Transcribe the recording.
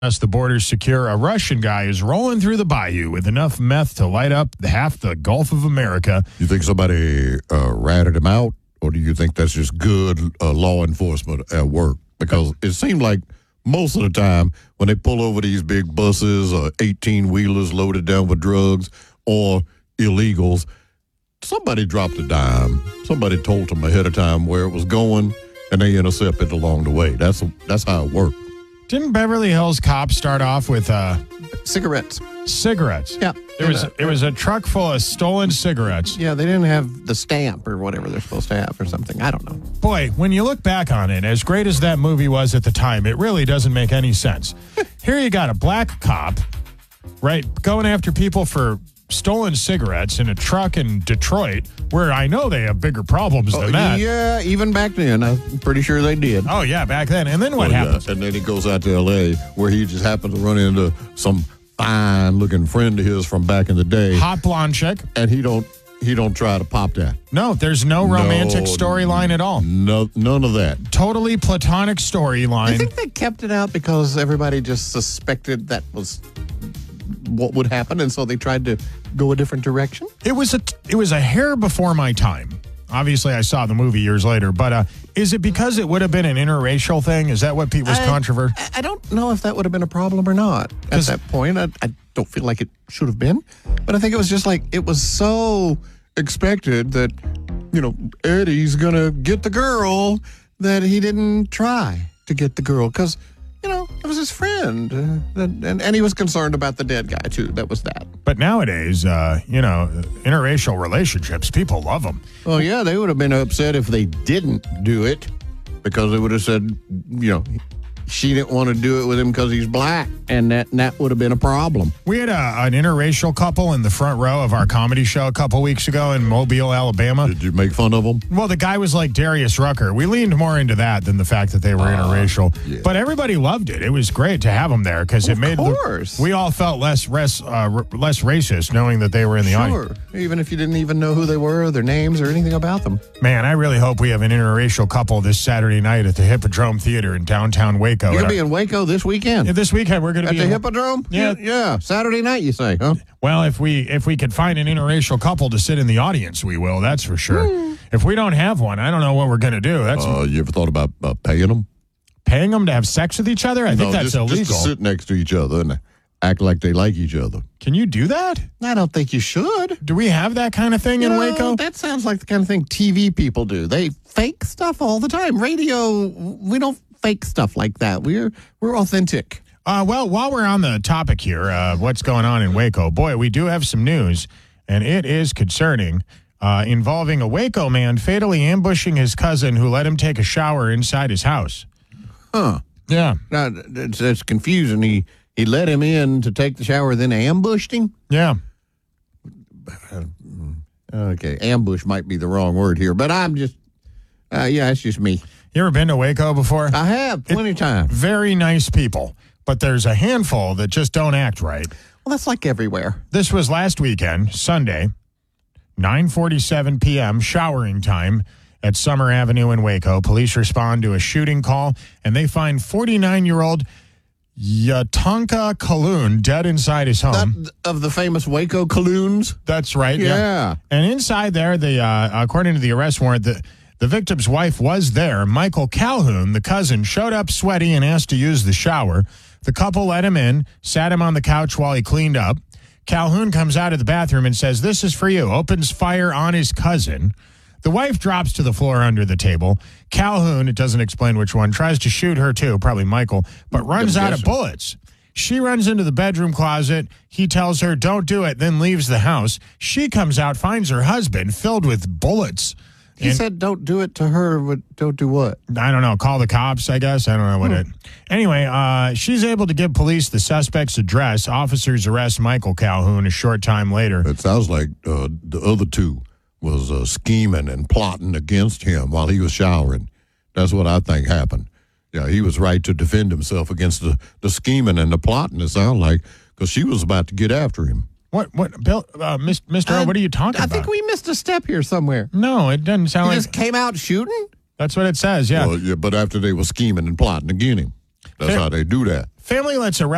As the border's secure, a Russian guy is rolling through the bayou with enough meth to light up half the Gulf of America. You think somebody ratted him out, or do you think that's just good law enforcement at work? Because it seemed like most of the time when they pull over these big buses or 18-wheelers loaded down with drugs or illegals, somebody dropped a dime. Somebody told them ahead of time where it was going, and they intercepted along the way. That's how it worked. Didn't Beverly Hills Cop start off with Cigarettes. cigarettes? Yeah. It was a truck full of stolen cigarettes. Yeah, they didn't have the stamp or whatever they're supposed to have or something. I don't know. Boy, when you look back on it, as great as that movie was at the time, it really doesn't make any sense. Here you got a black cop, right, going after people for stolen cigarettes in a truck in Detroit, where I know they have bigger problems than that. Yeah, even back then, I'm pretty sure they did. Oh, yeah, back then. And then what happens? And then he goes out to L.A., where he just happens to run into some fine-looking friend of his from back in the day. Hot blonde chick. And he don't try to pop that. No, there's no romantic storyline at all. No, none of that. Totally platonic storyline. I think they kept it out because everybody just suspected that was what would happen, and so they tried to go a different direction. It was a hair before my time. Obviously, I saw the movie years later, but is it because it would have been an interracial thing? Is that what was controversial? I don't know if that would have been a problem or not at that point. I don't feel like it should have been, but I think it was just like it was so expected that, Eddie's going to get the girl that he didn't try to get the girl because, it was his friend. And he was concerned about the dead guy, too. That was that. But nowadays, interracial relationships, people love them. Well, yeah, they would have been upset if they didn't do it because they would have said, she didn't want to do it with him because he's black, and that would have been a problem. We had an interracial couple in the front row of our comedy show a couple weeks ago in Mobile, Alabama. Did you make fun of them? Well, the guy was like Darius Rucker. We leaned more into that than the fact that they were interracial. Yeah. But everybody loved it. It was great to have them there because it made we all felt less racist knowing that they were in the audience. Sure, even if you didn't even know who they were, their names, or anything about them. Man, I really hope we have an interracial couple this Saturday night at the Hippodrome Theater in downtown Waco. You're going to be in Waco this weekend? Yeah, this weekend we're going to be at the Hippodrome? Yeah. Saturday night, you say, huh? Well, if we could find an interracial couple to sit in the audience, we will. That's for sure. If we don't have one, I don't know what we're going to do. You ever thought about paying them? Paying them to have sex with each other? I think that's illegal. Just to sit next to each other and act like they like each other. Can you do that? I don't think you should. Do we have that kind of thing in Waco? That sounds like the kind of thing TV people do. They fake stuff all the time. Radio, we don't fake stuff like that. We're authentic. Well, while we're on the topic here, what's going on in Waco? Boy, we do have some news, and it is concerning, involving a Waco man fatally ambushing his cousin who let him take a shower inside his house. Huh. Yeah. Now, that's confusing. He let him in to take the shower, then ambushed him? Yeah. Okay, ambush might be the wrong word here, but I'm just, it's just me. You ever been to Waco before? I have, plenty of times. Very nice people, but there's a handful that just don't act right. Well, that's like everywhere. This was last weekend, Sunday, 9:47 p.m., showering time at Summer Avenue in Waco. Police respond to a shooting call, and they find 49-year-old Yatanka Kaloon dead inside his home. Of the famous Waco Kaloons? That's right. Yeah. And inside there, according to the arrest warrant, the victim's wife was there. Michael Calhoun, the cousin, showed up sweaty and asked to use the shower. The couple let him in, sat him on the couch while he cleaned up. Calhoun comes out of the bathroom and says, "This is for you," opens fire on his cousin. The wife drops to the floor under the table. Calhoun, it doesn't explain which one, tries to shoot her too, probably Michael, but runs out of bullets. She runs into the bedroom closet. He tells her, "Don't do it," then leaves the house. She comes out, finds her husband filled with bullets. He said don't do it to her, but don't do what? I don't know. Call the cops, I guess. I don't know what it... Anyway, she's able to give police the suspect's address. Officers arrest Michael Calhoun a short time later. It sounds like the other two was scheming and plotting against him while he was showering. That's what I think happened. Yeah, he was right to defend himself against the scheming and the plotting, it sounded like, because she was about to get after him. What, Bill, Mr. O, what are you talking about? I think we missed a step here somewhere. No, it doesn't sound like... He just came out shooting? That's what it says, yeah. Well, yeah, but after they were scheming and plotting against him. That's how they do that. Family lets arrest